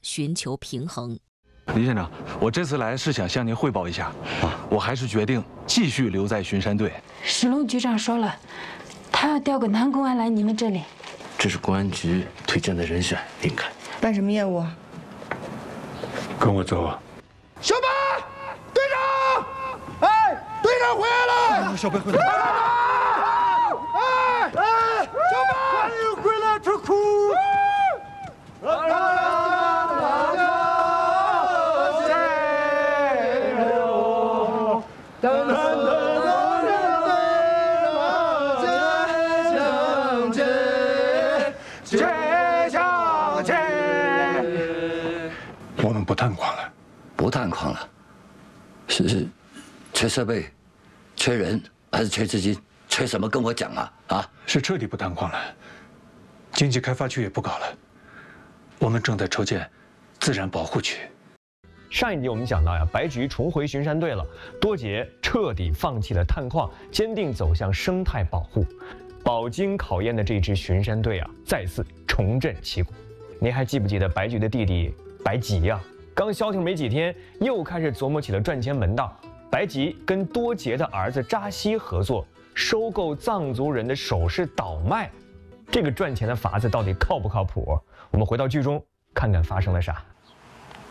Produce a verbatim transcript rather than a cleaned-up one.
寻求平衡。 李县长，我这次来是想向您汇报一下，啊，我还是决定继续留在巡山队。 石龙局长说了，他要调个男公安来你们这里。 这是公安局推荐的人选，林凯。 办什么业务？ 跟我走。 小白，队长，哎，队长回来了！ 小白回来了！ 哎哎，小白，欢迎回来，出库。 我们不探矿了， 不探矿了，是是，缺设备，缺人，还是缺资金？缺什么？跟我讲啊！啊， 是彻底不探矿了，经济开发区也不搞了，我们正在筹建自然保护区。 上一集我们讲到呀，白菊重回巡山队了，多杰彻底放弃了探矿，坚定走向生态保护。饱经考验的这支巡山队啊，再次重振旗鼓。您还记不记得白菊的弟弟白吉呀、啊？刚消停没几天，又开始琢磨起了赚钱门道。白吉跟多杰的儿子扎西合作，收购藏族人的首饰倒卖，这个赚钱的法子到底靠不靠谱？我们回到剧中看看发生了啥。